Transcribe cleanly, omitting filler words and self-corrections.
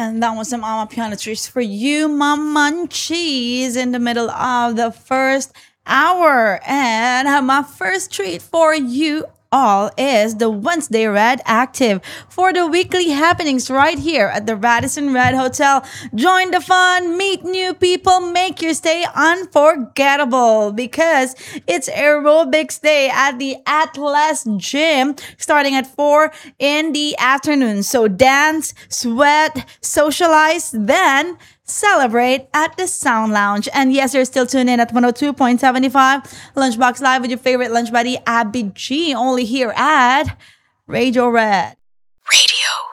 And that was some Mama Piano treats for you, Mom Munchies, in the middle of the first hour. And my first treat for you all is the Wednesday Red Active for the weekly happenings right here at the Radisson Red Hotel. Join the fun, meet new people, make your stay unforgettable because it's aerobics day at the Atlas Gym starting at 4 in the afternoon. So dance, sweat, socialize, then celebrate at the Sound Lounge. And yes, you're still tuned in at 102.75 Lunchbox Live with your favorite lunch buddy, Abby G, only here at Radio Red. Radio